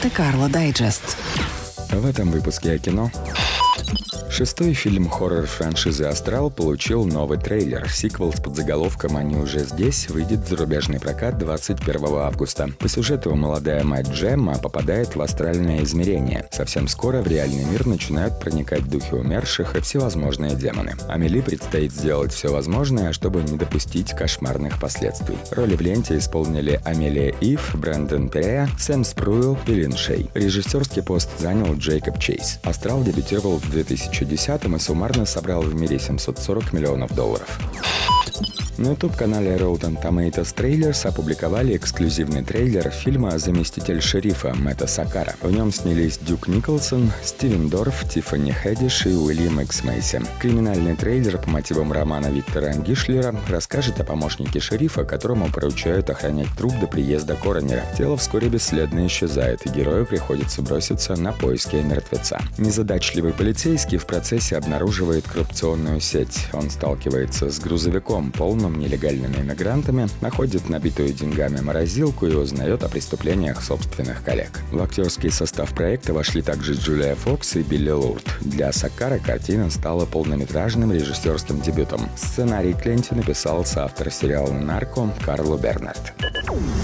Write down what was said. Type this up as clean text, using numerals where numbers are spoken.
Монте-Карло Дайджест. В этом выпуске о кино. Шестой фильм хоррор-франшизы «Астрал» получил новый трейлер. Сиквел с подзаголовком «Они уже здесь» выйдет в зарубежный прокат 21 августа. По сюжету молодая мать Джемма попадает в астральное измерение. Совсем скоро в реальный мир начинают проникать духи умерших и всевозможные демоны. Амели предстоит сделать все возможное, чтобы не допустить кошмарных последствий. Роли в ленте исполнили Амелия Ив, Брэндон Перея, Сэм Спруил и Лин Шей. Режиссерский пост занял Джейкоб Чейз. «Астрал» дебютировал в 2010-м и суммарно собрал в мире $740 миллионов. На YouTube-канале Rotten Tomatoes Trailers опубликовали эксклюзивный трейлер фильма «Заместитель шерифа» Мэтта Сакара. В нем снялись Дюк Николсон, Стивен Дорф, Тиффани Хэддиш и Уильям Икс Мейси. Криминальный трейлер по мотивам романа Виктора Ангишлера расскажет о помощнике шерифа, которому поручают охранять труп до приезда коронера. Тело вскоре бесследно исчезает, и герою приходится броситься на поиски мертвеца. Незадачливый полицейский в процессе обнаруживает коррупционную сеть. Он сталкивается с грузовиком, полным нелегальными мигрантами, находит набитую деньгами морозилку и узнает о преступлениях собственных коллег. В актерский состав проекта вошли также Джулия Фокс и Билли Лурд. Для Сакара картина стала полнометражным режиссерским дебютом. Сценарий к ленте написал соавтор сериала «Нарко» Карло Бернард.